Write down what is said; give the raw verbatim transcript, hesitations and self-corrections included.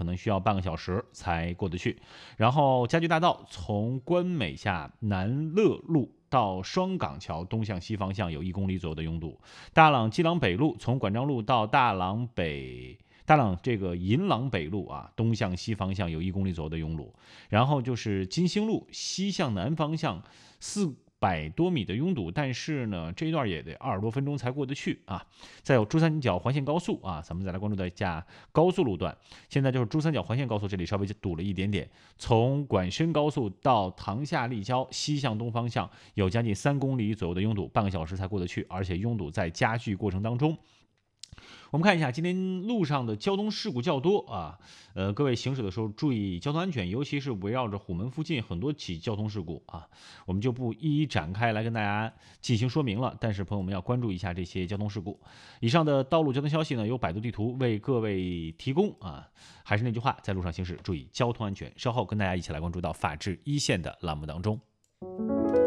可能需要半个小时才过得去。然后家具大道从关美下南乐路到双港桥东向西方向有一公里左右的拥堵。大朗基朗北路从管章路到大朗北大朗这个银朗北路啊，东向西方向有一公里左右的拥堵。然后就是金星路西向南方向四百多米的拥堵，但是呢，这一段也得二十多分钟才过得去啊。再有珠三角环线高速啊，咱们再来关注到一下高速路段。现在就是珠三角环线高速这里稍微堵了一点点，从管深高速到塘下立交西向东方向有将近三公里左右的拥堵，半个小时才过得去，而且拥堵在加剧过程当中。我们看一下，今天路上的交通事故较多啊，呃，各位行驶的时候注意交通安全，尤其是围绕着虎门附近很多起交通事故啊，我们就不一一展开来跟大家进行说明了。但是朋友们要关注一下这些交通事故。以上的道路交通消息呢，由百度地图为各位提供啊。还是那句话，在路上行驶注意交通安全。稍后跟大家一起来关注到法治一线的栏目当中。